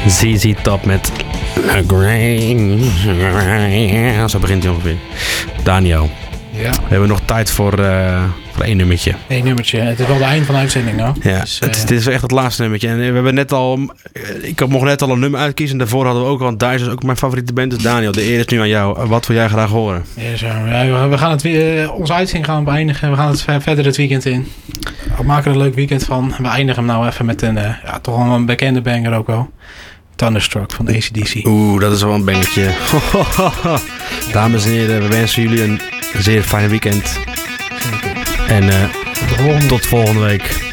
ZZ Top met zo begint hij ongeveer. Daniel. Ja. We hebben nog tijd voor 1 nummertje. 1 nummertje. Het is wel het eind van de uitzending nou. Ja, dus, dit is echt het laatste nummertje. En we hebben net al... Ik mocht net al een nummer uitkiezen. Daarvoor hadden we ook al een Duitsers. Ook mijn favoriete band is Daniel. De eer is nu aan jou. Wat wil jij graag horen? Ja, zo. Ja, we gaan het weer... Onze uitzending gaan we beëindigen. We gaan het verder het weekend in. We maken er een leuk weekend van. We eindigen hem nou even met een... toch wel een bekende banger ook wel. Thunderstruck van AC/DC. Oeh, dat is wel een bangertje. Dames en heren, we wensen jullie een zeer fijn weekend. En tot volgende week.